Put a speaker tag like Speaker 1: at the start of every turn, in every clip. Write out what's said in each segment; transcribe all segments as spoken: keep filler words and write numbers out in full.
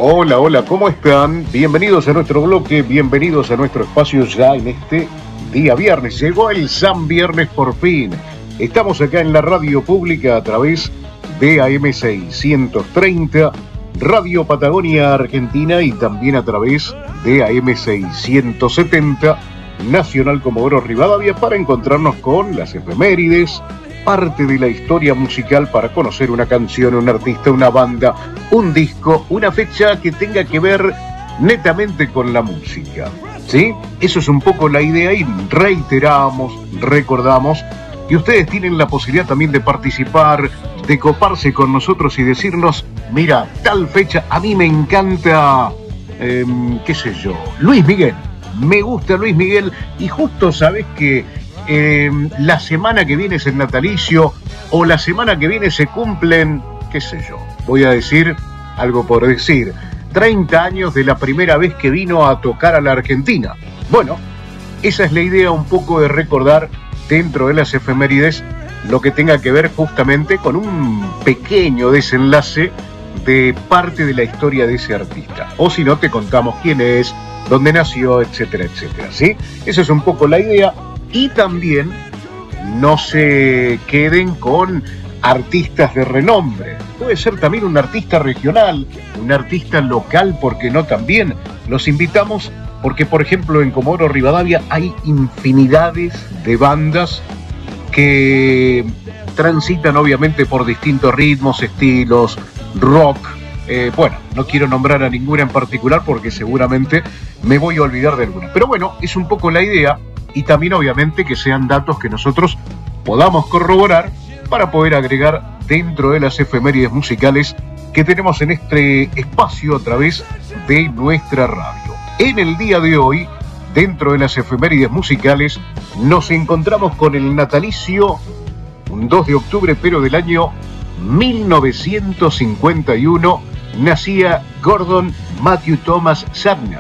Speaker 1: Hola, hola, ¿cómo están? Bienvenidos a nuestro bloque, bienvenidos a nuestro espacio ya en este día viernes. Llegó el San Viernes por fin. Estamos acá en la radio pública a través de A M seiscientos treinta, Radio Patagonia Argentina, y también a través de A M seiscientos setenta, Nacional Comodoro Rivadavia, para encontrarnos con las efemérides, parte de la historia musical, para conocer una canción, un artista, una banda, un disco, una fecha que tenga que ver netamente con la música, ¿sí? Eso es un poco la idea, y reiteramos, recordamos, y ustedes tienen la posibilidad también de participar, de coparse con nosotros y decirnos: mira, tal fecha, a mí me encanta, eh, qué sé yo, Luis Miguel, me gusta Luis Miguel, y justo sabés que Eh, la semana que viene es el natalicio, o la semana que viene se cumplen, qué sé yo, voy a decir algo por decir, treinta años de la primera vez que vino a tocar a la Argentina. Bueno, esa es la idea, un poco de recordar dentro de las efemérides lo que tenga que ver justamente con un pequeño desenlace de parte de la historia de ese artista, o si no, te contamos quién es, dónde nació, etcétera, etcétera, ¿sí? Esa es un poco la idea. Y también no se queden con artistas de renombre. Puede ser también un artista regional, un artista local, ¿por qué no también? Los invitamos porque, por ejemplo, en Comodoro Rivadavia hay infinidades de bandas que transitan obviamente por distintos ritmos, estilos, rock. Eh, bueno, no quiero nombrar a ninguna en particular porque seguramente me voy a olvidar de alguna. Pero bueno, es un poco la idea. Y también obviamente que sean datos que nosotros podamos corroborar para poder agregar dentro de las efemérides musicales que tenemos en este espacio a través de nuestra radio. En el día de hoy, dentro de las efemérides musicales, nos encontramos con el natalicio, un dos de octubre, pero del año mil novecientos cincuenta y uno, nacía Gordon Matthew Thomas Sumner.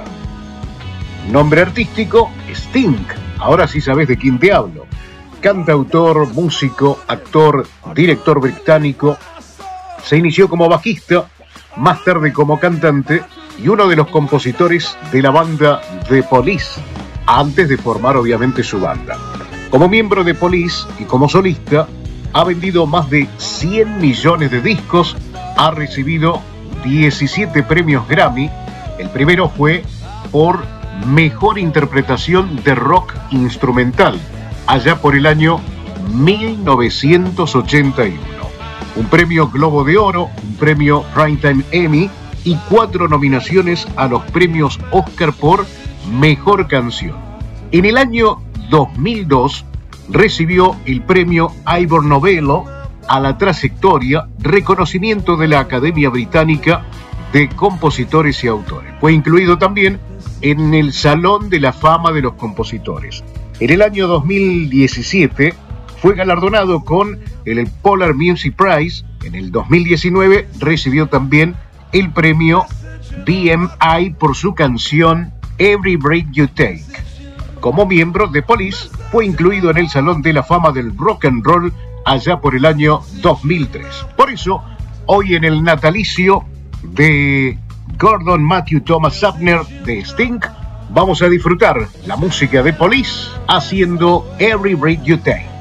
Speaker 1: Nombre artístico, Sting. Ahora sí sabes de quién te hablo. Cantautor, músico, actor, director británico. Se inició como bajista, más tarde como cantante, y uno de los compositores de la banda The Police, antes de formar obviamente su banda. Como miembro de Police y como solista, ha vendido más de cien millones de discos, ha recibido diecisiete premios Grammy. El primero fue por Mejor Interpretación de Rock Instrumental, allá por el año mil novecientos ochenta y uno. Un premio Globo de Oro, un premio Primetime Emmy y cuatro nominaciones a los premios Oscar por Mejor Canción. En el año dos mil dos recibió el premio Ivor Novello a la trayectoria, reconocimiento de la Academia Británica de Compositores y Autores. Fue incluido también en el Salón de la Fama de los Compositores. En el año dos mil diecisiete fue galardonado con el Polar Music Prize. En el dos mil diecinueve recibió también el premio B M I por su canción Every Breath You Take. Como miembro de Police, fue incluido en el Salón de la Fama del Rock and Roll allá por el año dos mil tres. Por eso, hoy en el natalicio de Gordon Matthew Thomas Sumner de Sting, vamos a disfrutar la música de Police haciendo Every Breath You Take.